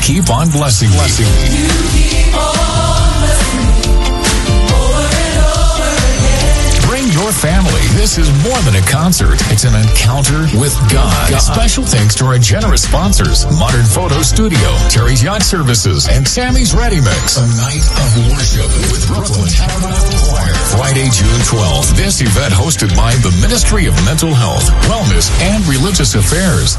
keep on blessing me. You keep on blessing me over and over again. Bring your family. This is more than a concert. It's an encounter with God. Special thanks to our generous sponsors, Modern Photo Studio, Terry's Yacht Services, and Sammy's Ready Mix. A night of worship with Brooklyn Tabernacle Choir. Friday, June 12th. This event hosted by the Ministry of Mental Health, Wellness, and Religious Affairs.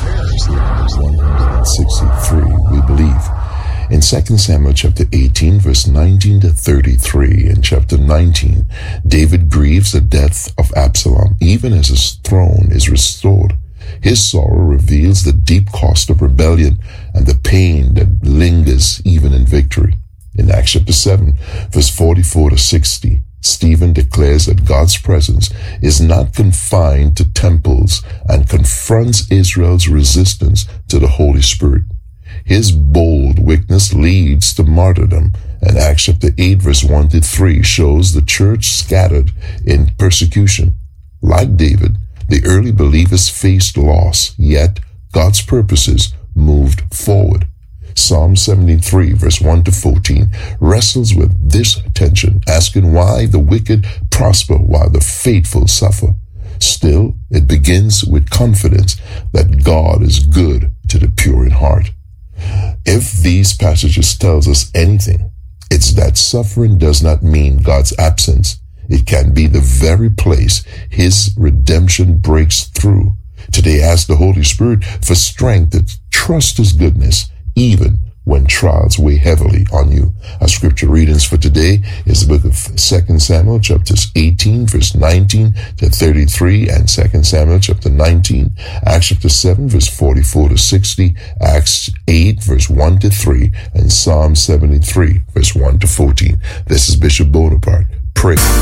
63, we believe. In 2 Samuel chapter 18, verse 19 to 33, in chapter 19, David grieves the death of Absalom, even as his throne is restored. His sorrow reveals the deep cost of rebellion and the pain that lingers even in victory. In Acts chapter 7, verse 44 to 60, Stephen declares that God's presence is not confined to temples and confronts Israel's resistance to the Holy Spirit. His bold witness leads to martyrdom, and Acts chapter 8 verse 1 to 3 shows the church scattered in persecution. Like David, the early believers faced loss, yet God's purposes moved forward. Psalm 73 verse 1 to 14 wrestles with this tension, asking why the wicked prosper while the faithful suffer. Still, it begins with confidence that God is good to the pure in heart. If these passages tells us anything, it's that suffering does not mean God's absence. It can be the very place His redemption breaks through. Today, ask the Holy Spirit for strength to trust His goodness, even when trials weigh heavily on you. Our scripture readings for today is the book of 2 Samuel, chapters 18, verse 19 to 33, and 2 Samuel, chapter 19, Acts chapter 7, verse 44 to 60, Acts 8, verse 1 to 3, and Psalm 73, verse 1 to 14. This is Bishop Bonaparte. Pray.